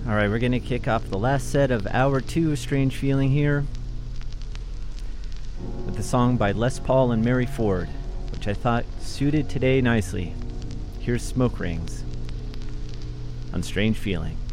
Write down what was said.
Alright, we're going to kick off the last set of Hour 2 of Strange Feeling here with a song by Les Paul and Mary Ford, which I thought suited today nicely. Here's Smoke Rings on Strange Feeling.